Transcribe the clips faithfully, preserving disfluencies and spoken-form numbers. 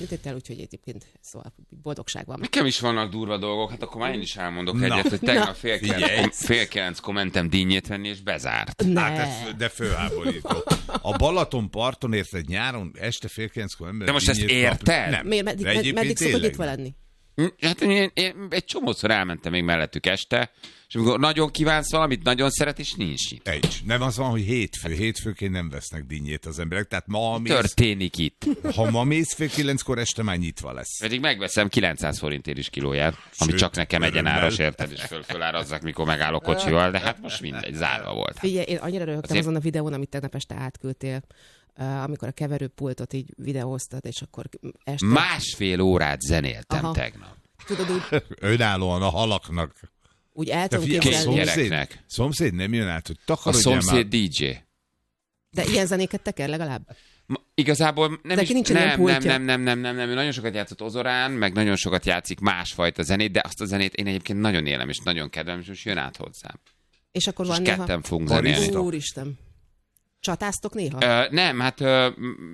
műtéttel, úgyhogy egyébként szóval boldogság van. Nekem is vannak durva dolgok, hát akkor már én is elmondok Na. egyet, hogy tegnap fél kilenc, fél kilenckor mentem dinnyét venni, és bezárt. Ne. Hát ez, de főháborító. A Balaton parton érted nyáron, este fél kilenckor ember. De most ezt érted? Nem. Miért? Meddig, med, meddig szokott nyitva lenni? Hát én, én egy csomószor elmentem még mellettük este, és amikor nagyon kívánsz valamit, nagyon szeret, és nincs itt. Egy. Nem az van, hogy hétfő. Hétfőként nem vesznek dinnyét az emberek. Tehát ma mész, történik itt? Ha ma mész fél kilenckor, este már nyitva lesz. Pedig megveszem kilencszáz forintért is kilóját, ami Sőt, csak nekem egyenáros, érted, és föl, fölárazzak, mikor megállok kocsival, de hát most mindegy, zárva volt. Figyelj, én annyira röhögtem Azért... azon a videón, amit tegnap este átküldtél, Uh, amikor a keverőpultot így videóztad, és akkor este... Másfél órát zenéltem Aha. tegnap. Tudod, úgy... Önállóan a halaknak. Úgy el tudom képzelni. Gyereknek. Szomszéd nem jön át, hogy takarodjál már. A szomszéd már... dé dzsé. De ilyen zenéket teker legalább? Ma, igazából nem de is... Nem, nem, nem, nem, nem, nem, nem, nem. Ő nagyon sokat játszott Ozorán, meg nagyon sokat játszik másfajta zenét, de azt a zenét én egyébként nagyon élem, és nagyon kedvem, és most jön át hozzám. És akkor van és néha... ketten fogunk zenélni. Úristen. Csatáztok néha? Ö, nem, hát ö,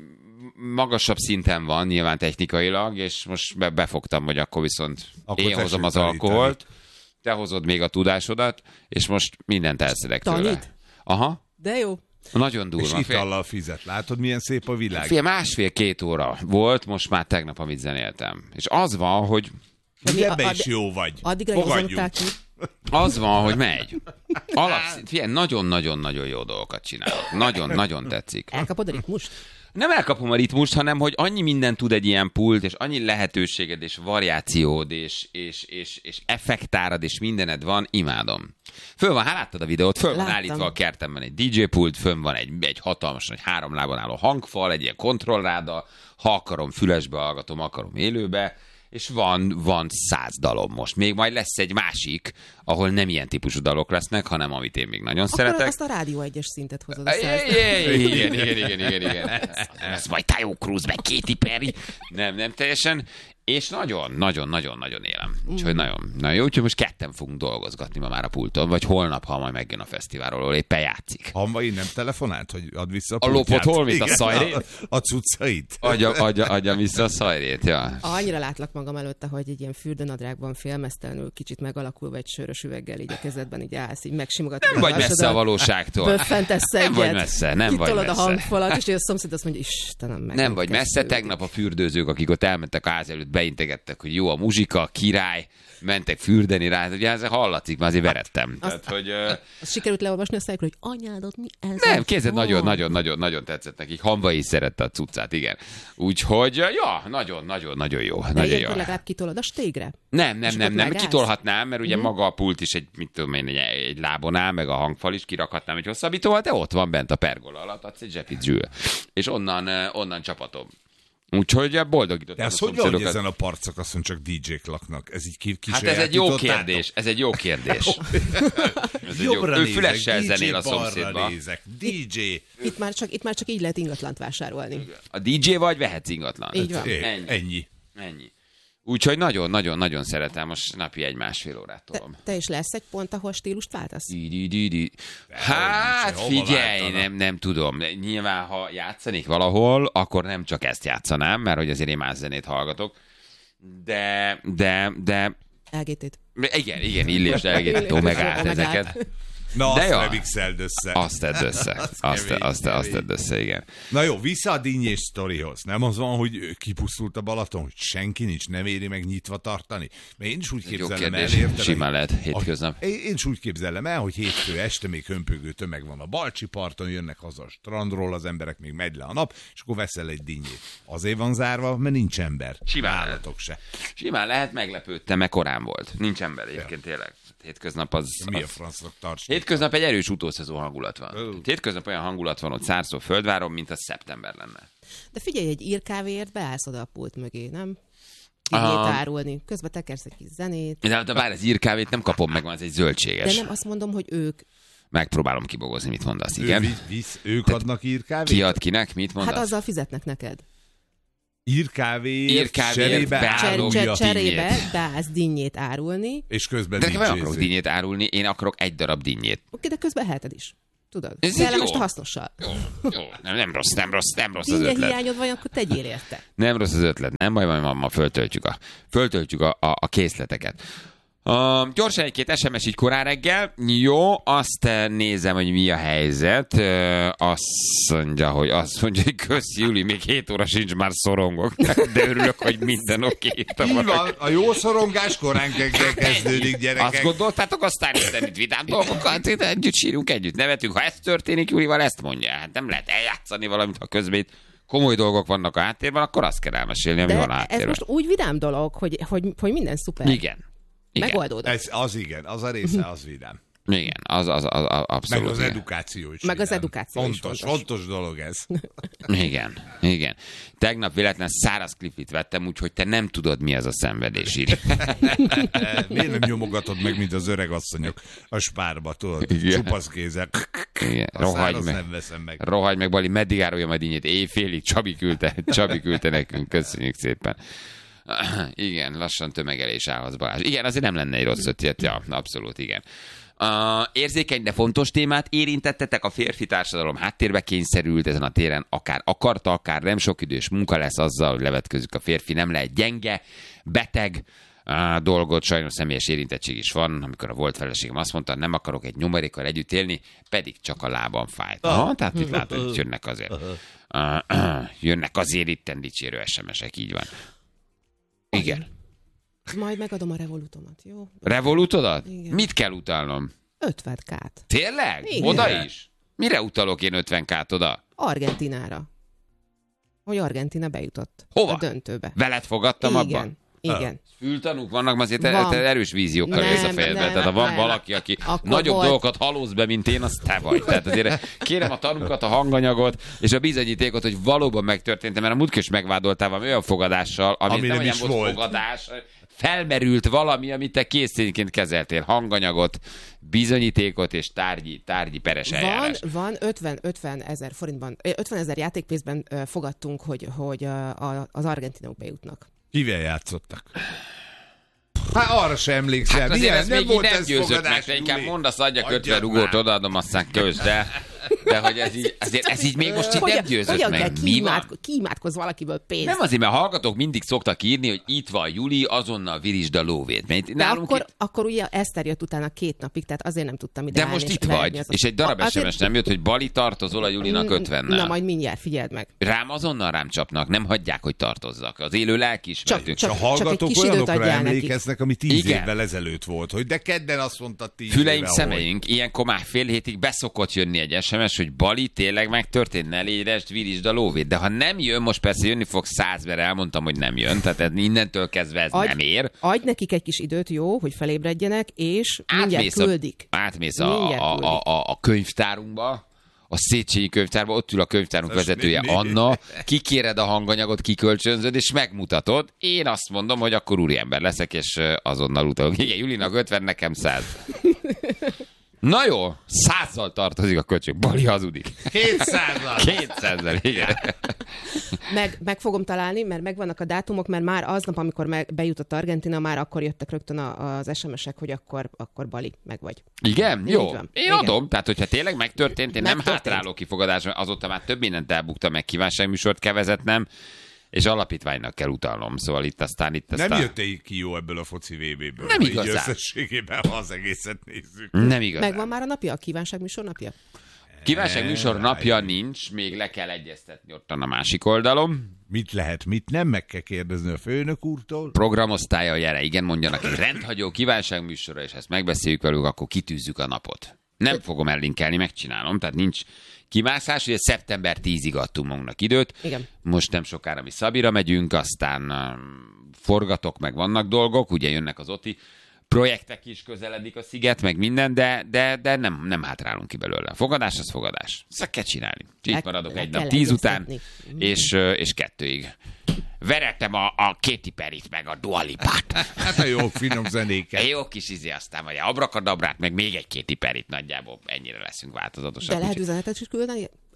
magasabb szinten van nyilván technikailag, és most be, befogtam, hogy akkor viszont akkor én hozom az alkoholt, te hozod még a tudásodat, és most mindent elszedek tőle. Tanít? Aha. De jó. Nagyon durva. És itallal fizet. Látod, milyen szép a világ? Fél másfél-két óra volt, most már tegnap, amit zenéltem. És az van, hogy... Ebben is jó vagy. Addigra hozották ki. Az van, hogy megy. Alapszint, figyelj, nagyon-nagyon-nagyon jó dolgokat csinálok. Nagyon-nagyon tetszik. Elkapod a ritmust? Nem elkapom a ritmust, hanem hogy annyi mindent tud egy ilyen pult, és annyi lehetőséged, és variációd, és, és, és, és effektárad, és mindened van, imádom. Föl van, hát láttad a videót, föl van Láttam. állítva a kertemben egy dé dzsé pult, fönn van egy, egy hatalmas, nagy három lábon álló hangfal, egy ilyen kontrollráda, ha akarom, fülesbe hallgatom, akarom élőbe, és van, van száz dalom most. Még majd lesz egy másik, ahol nem ilyen típusú dalok lesznek, hanem amit én még nagyon Akkor szeretek. azt a Rádió egyes szintet hozod a száz. Igen, igen, igen, igen, igen. Ez majd Tayo Cruz, meg Katy Perry. Nem, nem teljesen. És nagyon, nagyon, nagyon, nagyon élem. Úgyhogy nagyon, nagyon jó. Úgyhogy most ketten fogunk dolgozgatni ma már a pulton, vagy holnap, ha majd megjön a fesztiválról, ahol éppen játszik. Hanvai nem telefonált, hogy add vissza a pultját? A lopott holmit, a szajrét? A, a cuccait. Adja, adja, adja vissza a szajrét, ja. Annyira látlak magam előtte, hogy egy ilyen fürdőnadrágban félmeztelenül, kicsit megalakulva egy sörös üveggel így a kezedben így állsz, így megsimogatod. Nem vagy messze a valóságtól. Böffentesz egyet. Nem vagy messze, nem vagy messze. Kitolod a hangfalat, és a szomszéd azt mondja, Istenem meg. Nem vagy messze, tegnap a fürdőzők, akik ott elmentek a ház előtt, beintegettek, hogy jó a muzsika, király, mentek fürdeni rá, ugye ez hallatszik, már azért verettem. Azt, Tehát, hogy, uh... azt sikerült leolvasni a szájukról, hogy anyádat mi ez? Nem, kézed nagyon-nagyon-nagyon tetszett nekik. Hanva is szerette a cuccát, igen. Úgyhogy, ja, nagyon-nagyon-nagyon jó. De nagyon ilyenkor jó. legalább kitolod a stégre? Nem, nem, nem, nem. Kitolhatnám, mert ugye mm. maga a pult is egy, mit tudom én, egy, egy lábon áll, meg a hangfal is, kirakhatnám egy hosszabbítóval, de ott van bent a pergola alatt, adsz egy zsepit zsül. És onnan, onnan csapatom. Úgyhogy boldogítottam. De ez hogy van, hogy ezen a partszakaszon csak dé dzsék laknak? Ez így ki Hát ez egy jó kérdés. Ez egy jó kérdés. ez egy jó. Ő fülessel zenél a szomszédba. dé dzsé. Itt már, csak, itt már csak így lehet ingatlant vásárolni. A dé dzsé vagy vehetsz ingatlan. Így van. Ennyi. Ennyi. Ennyi. Úgyhogy nagyon-nagyon-nagyon szeretem, most napi egy másfél órát tolom. Te, te is lesz egy pont, ahol stílust váltasz? Di, di, di, di. Hát figyelj, nem, nem tudom. Nyilván, ha játszanék valahol, akkor nem csak ezt játszanám, mert hogy azért én más zenét hallgatok. De, de, de... el gé té-t. Igen, igen, Illés, el gé té-t, Omegát, ezeket. Na, azt remixeld össze. Azt tedd össze. Azt, kemény, azt, azt tedd össze, igen. Na jó, vissza a dinnyés sztorihoz. Nem az van, hogy kipusztult a Balaton, hogy senki nincs, nem éri meg nyitva tartani? Mert én is úgy képzelem el, érted? Simán lehet hétköznap. Én is úgy képzelem el, hogy hétfő este még hömpögő tömeg van a Balcsi parton, jönnek haza a strandról, az emberek még megy le a nap, és akkor veszel egy dinnyét. Azért van zárva, mert nincs ember. Simán lehet. Se. Simán lehet, meglepődtem, mert korán volt. Nincs ember egyébként ja. Tényleg. Hétköznap az... Mi az... a francnak tarts? Hétköznap egy erős utószezon hangulat van. Oh. Hétköznap olyan hangulat van ott Szárszó Földváron, mint az szeptember lenne. De figyelj, egy írkávéért beállsz oda a pult mögé, nem? Dinnyét árulni. Közben tekersz egy kis zenét. De, de bár az írkávét nem kapom meg, az egy zöldséges. De nem azt mondom, hogy ők... Megpróbálom kibogozni, mit mondasz, igen. Ő, visz, ők Tehát adnak írkávét? Ki ad kinek, mit mondasz? Hát azzal fizetnek neked. Írkávéért cserébe beállok Cser, cserébe beállsz dinnyét árulni. És közben de nekem nem akarok dinnyét árulni, én akarok egy darab dinnyét. Oké, de közben heted is. Tudod? Ez Szellemes hasznossal. Jó, jó. Nem, nem rossz, nem rossz, nem rossz az Ingyen ötlet. hiányod van, akkor tegyél érte. Nem rossz az ötlet. Nem baj, majd ma, ma föltöltjük a, föltöltjük a, a, a készleteket. Uh, gyorsan egy-két es em es így korán reggel. Jó, azt nézem, hogy mi a helyzet. Uh, azt mondja, hogy azt mondja, hogy kösz, Júli, még hét óra sincs, már szorongok. De örülök, hogy minden oké. Így van, a jó szorongás korán kezdődik, gyerekek. Azt gondoltátok, aztán itt vidám dolgokat, itt együtt sírunk, együtt nevetünk. Ha ez történik, Júlival ezt mondja. Hát nem lehet eljátszani valamit, ha közben itt komoly dolgok vannak a háttérben, akkor azt kell elmesélni, ami De van a háttérben. ez most úgy vidám dolog, hogy, hogy, hogy minden szuper. Igen. Igen. Megoldódott. Ez, az igen, az a része, az vidám. Igen, az, az, az, az abszolút. Meg az igen. edukáció is. Meg vidám. az edukáció is fontos, fontos. fontos dolog ez. Igen, igen. Tegnap véletlen száraz klipit vettem, úgyhogy te nem tudod, mi az a szenvedés így. Miért nem nyomogatod meg, mint az öreg asszonyok a spárba, tudod? Igen. Csupasz kézzel. Igen. A Rohagy száraz meg. nem veszem meg. Rohagy meg, Bali, meddig árulja majd ínyét? Éjfélig Csabi küldte, Csabi küldte nekünk, köszönjük szépen. Igen, lassan tömegelés állhatsz, Balázs. Igen, azért nem lenne egy rossz ötlet, ja, abszolút, igen. Uh, érzékeny, de fontos témát érintettetek, a férfi társadalom háttérbe kényszerült ezen a téren, akár akarta, akár nem, sok idős munka lesz azzal, hogy levetkőzzük, a férfi nem lehet gyenge, beteg, uh, dolgot, sajnos személyes érintettség is van, amikor a volt feleségem azt mondta, nem akarok egy nyomorikkal együtt élni, pedig csak a lábam fájt. Aha, tehát itt látod, hogy jönnek azért. Uh, uh, jönnek azért itten dicsérő es em esek, így van. Igen. Majd megadom a Revolutomat, jó? Revolutodat? Igen. Mit kell utalnom? ötven kát. Tényleg? Igen. Oda is? Mire utalok én ötven kát oda? Argentinára. Hogy Argentina bejutott. Hova? A döntőbe. Veled fogadtam Igen. abban? Igen. Fültanúk vannak, azért te, Van. te erős víziókkal Nem, jössz a fejedbe. nem, Tehát ha van nem. valaki, aki Akkor nagyobb volt. dolgokat halóz be, mint én, az te vagy. Tehát azért kérem a tanúkat, a hanganyagot és a bizonyítékot, hogy valóban megtörtént, mert a múltkor is megvádoltál valami olyan fogadással, ami, Ami nem nem olyan is volt volt. fogadás, felmerült valami, amit te készítényként kezeltél. Hanganyagot, bizonyítékot és tárgyi, tárgyi peres Van, eljárás. van ötven, ötven ezer forintban, ötven ezer játékpénzben ö, fogadtunk, hogy, hogy a, a, az argentinok bejutnak. Kivel játszottak? Hát arra sem emlékszel. Hát azért Milyen? ez még így volt nem ez győzött fogadás, meg, te inkább Júli? mondasz, adjak Adjad ötven rugót, már. odaadom, aztán közd, de, de hogy ez így, azért ez így még most így nem győzött hogyan meg. kell Mi van? kiimádko- kiimádkoz valakiből pénzt? Nem azért, mert hallgatók mindig szoktak írni, hogy itt van Juli, azonnal virisd a lóvét. Mert itt De nálunk akkor, itt... akkor ugye Eszter jött utána két napig, tehát azért nem tudtam ide De állni, most és itt leadni vagy, az- és egy darab A- es em es nem jött, hogy Bali tartozol a Julinak ötvennel. Na majd mindjárt, figyeld meg. Rám azonnal rám csapnak, nem hagyják, hogy tartozzak. Az élő lelkiismeretünk. Csak- A egy hallgatók kis időt olyanokra adjál neki. emlékeznek, ami tíz Igen. évvel ezelőtt volt, hogy de kedden azt mondta tíz Füleink, éve, szemeink, ilyenkor már fél hétig beszokott jönni egy es em es, hogy Bali, tényleg megtörtént, ne léresd, virisd a lóvét. De ha nem jön, most persze jönni fog száz, mert elmondtam, hogy nem jön, tehát ez innentől kezdve ez Adj- nem ér. Adj nekik egy kis időt, jó, hogy felébredjenek, és mindjárt Átmész a, küldik. átmész a, Mindjárt a, küldik. a, a, a könyvtárunkba, a Széchenyi könyvtárba, ott ül a könyvtárunk Most vezetője mindig. Anna, kikéred a hanganyagot, kikölcsönzöd, és megmutatod. Én azt mondom, hogy akkor úriember leszek, és ö, azonnal utalok. Igen, Julinak ötven, nekem száz. Na jó, százzal tartozik a köcsög. Bali hazudik. kétszázzal. kétszázzal, igen. Meg, meg fogom találni, mert megvannak a dátumok, mert már aznap, amikor meg, bejutott Argentina, már akkor jöttek rögtön a, az es em esek, hogy akkor, akkor Bali, meg vagy. Igen? Így Jó. van. Én Igen. adom. Tehát, hogyha tényleg megtörtént, én nem Megtörtént. hátráló kifogadás, mert azóta már több mindent elbuktam, meg kívánságműsort kevezetnem, és alapítványnak kell utalnom. Szóval itt aztán itt aztán... Nem jöttél ki jó ebből a foci vé béből. Nem Így igazán. összességében, ha az egészet nézzük. Nem igazán. Megvan már a napja, a kívánságműsor napja? Kívánságműsor napja nincs, még le kell egyeztetni ottan a másik oldalon. Mit lehet, mit nem, meg kell kérdezni a főnök úrtól. Programosztálya, gyere, igen, mondjanak egy rendhagyó kívánságműsorra, és ha ezt megbeszéljük velük, akkor kitűzzük a napot. Nem fogom ellinkelni, megcsinálom, tehát nincs kimászás, ugye szeptember tízig adtunk magunknak időt. Igen. Most nem sokára mi Szabira megyünk, aztán um, forgatok, meg vannak dolgok, ugye jönnek az oti projektek is, közeledik a sziget, meg minden, de, de, de nem, nem hátrálunk ki belőle. Fogadás, az fogadás. Ezt kell csinálni. Itt Le- maradok le egy kell nap tíz után, egyeztetni. és, ö, és kettőig. Verettem a, a Katy Perryt, meg a Dua Lipát. Hát a jó finom zenéket. Jó kis izé, aztán vagy Abrakadabrát, meg még egy Katy Perryt nagyjából ennyire leszünk változatosak. De lehet Úgyhogy- üzenetet is küldeni?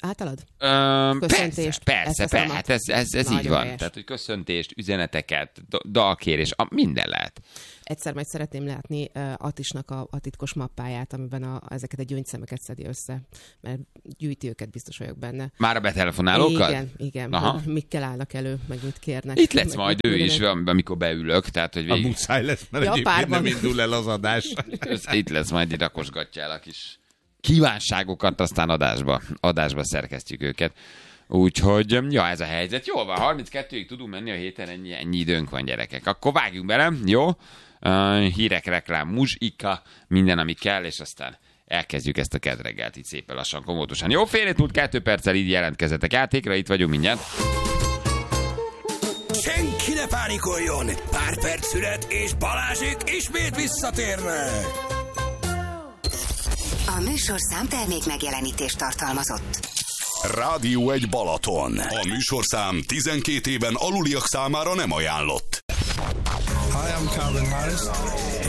Általad? Ö, Köszöntést. Persze, persze, persze, hát ez, ez, ez így van. Helyes. Tehát, hogy köszöntést, üzeneteket, dalkérés, minden lehet. Egyszer majd szeretném látni uh, Atisnak a, a titkos mappáját, amiben a, ezeket a gyöngyszemeket szedi össze, mert gyűjti őket, biztos vagyok benne. Már a betelefonálókkal? Igen, igen. Aha. Mikkel állnak elő, meg mit kérnek. Itt lesz meg majd ő is, amikor beülök. Tehát, hogy végig... A muszáj lesz, mert ja, egyébként párban. nem indul el az adás. Itt lesz majd, itt rakosgatja el a kis kívánságokat, aztán adásba, adásba szerkesztjük őket. Úgyhogy, ja, ez a helyzet. Jó van, harminckettőig tudunk menni a héten, ennyi, ennyi időnk van, gyerekek. Akkor vágjunk bele, jó? Uh, hírek, reklám, muzsika, minden, ami kell, és aztán elkezdjük ezt a kedreggelt itt szépen lassan, komótosan. Jó, fél múlt kettő perccel így jelentkezzetek játékra, itt vagyunk mindjárt. Senki ne pánikoljon! Pár perc szület, és Balázsék ismét visszatérnek! A műsorszám termék megjelenítést tartalmazott. Rádió egy Balaton. A műsorszám tizenkét éven aluliak számára nem ajánlott. Hi, I'm Calvin Harris.